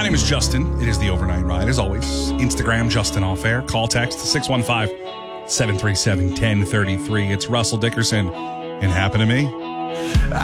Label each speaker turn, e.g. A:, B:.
A: My name is Justin. It is the Overnight Ride. As always, Instagram, Justin Off Air. Call, text 615-737-1033. It's Russell Dickerson and Happen to Me.